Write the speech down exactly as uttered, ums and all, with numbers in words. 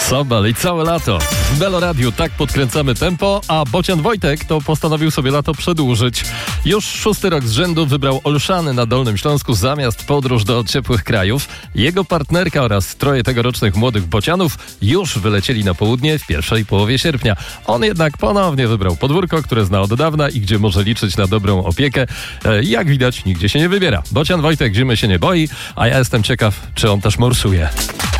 Sobal i całe lato. W Melo Radiu tak podkręcamy tempo, a Bocian Wojtek to postanowił sobie lato przedłużyć. Już szósty rok z rzędu wybrał Olszany na Dolnym Śląsku zamiast podróż do ciepłych krajów. Jego partnerka oraz troje tegorocznych młodych bocianów już wylecieli na południe w pierwszej połowie sierpnia. On jednak ponownie wybrał podwórko, które zna od dawna i gdzie może liczyć na dobrą opiekę. E, jak widać, nigdzie się nie wybiera. Bocian Wojtek zimy się nie boi, a ja jestem ciekaw, czy on też morsuje.